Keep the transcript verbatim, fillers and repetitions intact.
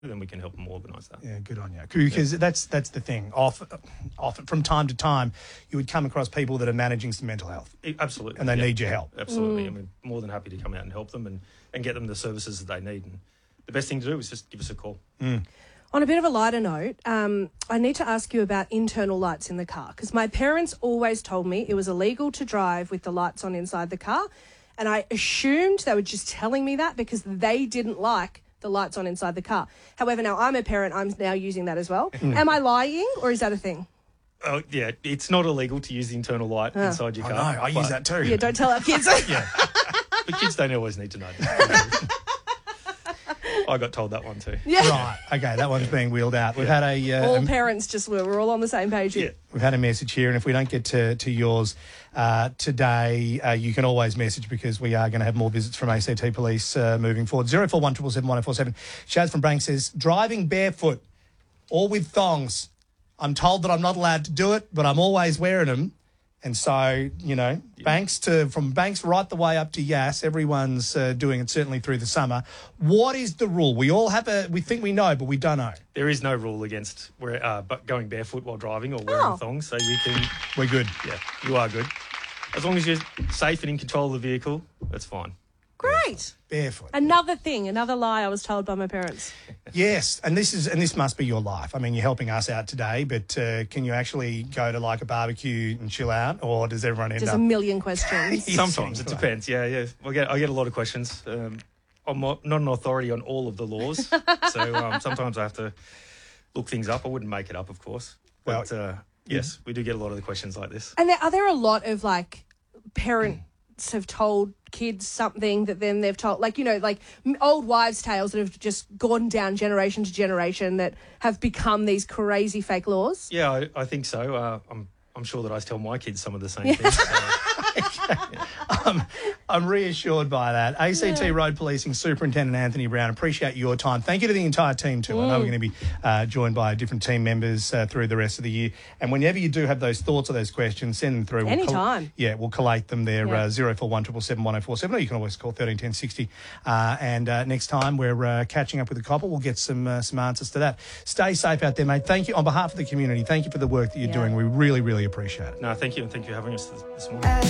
then we can help them organise that. Yeah, good on you. Because yeah. that's that's the thing. Often, often, from time to time, you would come across people that are managing some mental health. Absolutely. And they yeah. need your help. Absolutely. Mm. And we're more than happy to come out and help them and, and get them the services that they need. And the best thing to do is just give us a call. Mm. On a bit of a lighter note, um, I need to ask you about internal lights in the car, because my parents always told me it was illegal to drive with the lights on inside the car, and I assumed they were just telling me that because they didn't like the lights on inside the car. However, now I'm a parent, I'm now using that as well. Am I lying, or is that a thing? Oh, yeah, it's not illegal to use the internal light Oh. inside your I car. know, I use that too. Yeah, don't tell our kids. Yeah. But kids don't always need to know that. I got told that one too. Yeah. Right, okay, that one's being wheeled out. We've had a... Uh, all a parents just were, we're all on the same page here. Yeah. We've had a message here, and if we don't get to, to yours uh, today, uh, you can always message, because we are going to have more visits from A C T Police uh, moving forward. zero four one seven seven one zero four seven. Shaz from Brank says, driving barefoot or with thongs. I'm told that I'm not allowed to do it, but I'm always wearing them. And so, you know, Banks to from Banks right the way up to Yass, everyone's uh, doing it, certainly through the summer. What is the rule? We all have a, we think we know, but we don't know. There is no rule against wear, uh, but going barefoot while driving or wearing Oh. thongs, so you can... We're good. Yeah, you are good. As long as you're safe and in control of the vehicle, that's fine. Great. Barefoot. Another thing, another lie I was told by my parents. Yes, and this is and this must be your life. I mean, you're helping us out today, but uh, can you actually go to like a barbecue and chill out, or does everyone end Just up? a million questions. Sometimes it depends. Yeah, yeah. I get I get a lot of questions. Um, I'm not an authority on all of the laws, so um, sometimes I have to look things up. I wouldn't make it up, of course, but Well, uh, yes, we do get a lot of the questions like this. And there, are there a lot of, like, parents have told kids something that then they've told, like, you know, like m- old wives' tales that have just gone down generation to generation that have become these crazy fake laws? Yeah, I, I think so. Uh, I'm I'm sure that I tell my kids some of the same things. So. I'm, I'm reassured by that. A C T Road Policing Superintendent Anthony Brown, appreciate your time. Thank you to the entire team too. I know we're going to be uh, joined by different team members uh, through the rest of the year. And whenever you do have those thoughts or those questions, send them through. We'll Anytime. Coll- yeah, we'll collate them there. Yeah. Uh, zero four one seven seven one zero four seven, or you can always call thirteen ten sixty. Uh, and uh, next time we're uh, catching up with the copper, we'll get some uh, some answers to that. Stay safe out there, mate. Thank you on behalf of the community. Thank you for the work that you're Yeah. doing. We really, really appreciate it. No, thank you, and thank you for having us this, this morning.